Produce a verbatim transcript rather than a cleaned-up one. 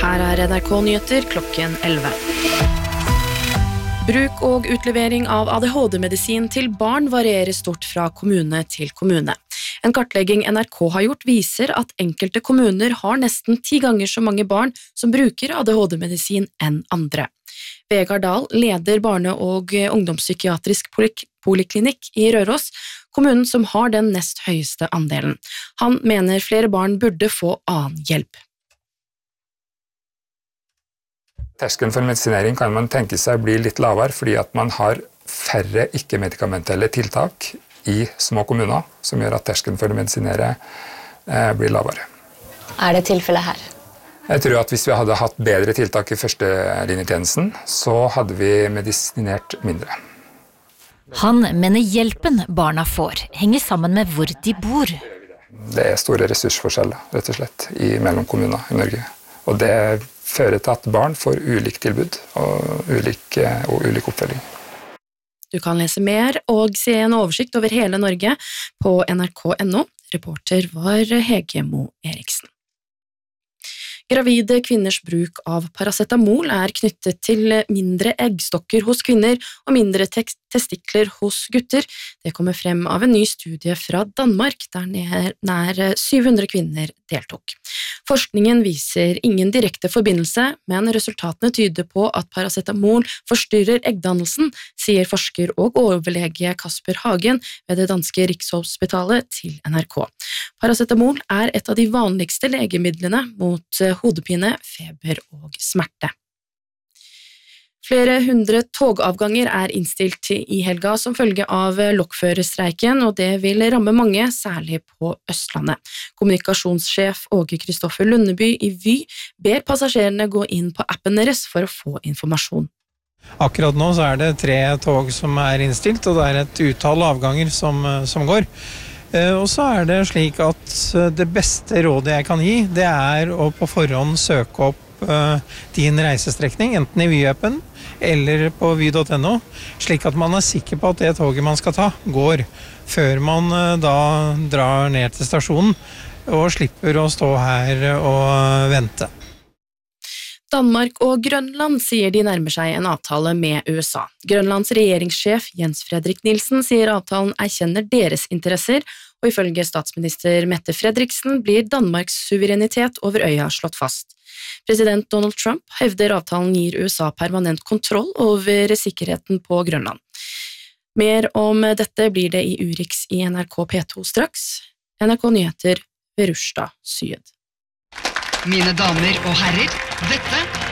Her er N R K-nyheter klokken elleve. Bruk og utlevering av A D H D-medisin til barn varierer stort fra kommune til kommune. En kartlegging N R K har gjort viser at enkelte kommuner har nesten ti ganger så mange barn som bruker A D H D-medisin enn andre. Vegard Dahl leder barne- og ungdomspsykiatrisk poliklinikk i Røros, kommunen som har den nest høyeste andelen. Han mener flere barn burde få annen hjelp. Terskelen for medisinering kan man tenke seg bli litt lavere, fordi at man har færre ikke-medikamentelle tiltak i små kommuner, som gjør at terskelen for å medisinere eh, blir lavere. Er det tilfellet her? Jeg tror at hvis vi hadde hatt bedre tiltak i førstelinjetjenesten, så hadde vi medisinert mindre. Han mener hjelpen barna får henger sammen med hvor de bor. Det er store ressursforskjeller, rett og slett, i mellom kommuner i Norge. Og det fører til at barn får ulik tilbud og ulik, og ulik oppfølging. Du kan lese mer og se en oversikt over hele Norge på N R K punktum N O. Reporter var Hege Mo Eriksen. Gravide kvinners bruk av paracetamol er knyttet til mindre eggstokker hos kvinner og mindre tek- testikler hos gutter. Det kommer frem av en ny studie fra Danmark, der nær, nær syv hundre kvinner deltok. Forskningen viser ingen direkte forbindelse, men resultatene tyder på at paracetamol forstyrrer eggdannelsen, sier forsker og overlege Kasper Hagen ved det danske Rikshospitalet til N R K. Paracetamol er et av de vanligste legemidlene mot hodepine, feber og smerte. Flere hundre togavganger er innstilt i helga som følge av lokførerstreiken, og det vil ramme mange, særlig på Østlandet. Kommunikasjonssjef Åge Kristoffer Lundeby i Vy ber passasjerene gå inn på appen deres for å få informasjon. Akkurat nå så er det tre tog som er innstilt, og det er et utall avganger som, som går. Og så er det slik at det beste rådet jeg kan gi, det er å på forhånd søke opp din reisestrekning, enten i Vy-appen eller på vy punktum N O, slik at man er sikker på at det toget man skal ta går, før man da drar ned til stasjonen og slipper å stå her og vente. Danmark og Grønland sier de nærmer seg en avtale med U S A. Grønlands regjeringssjef Jens Fredrik Nielsen sier avtalen erkjenner deres interesser, og ifølge statsminister Mette Fredriksen blir Danmarks suverenitet over øya slått fast. President Donald Trump hevder avtalen gir U S A permanent kontroll over sikkerheten på Grønland. Mer om dette blir det i Urix i N R K P to straks. N R K Nyheter ved Rushda Syed. Mine damer og herrer, dette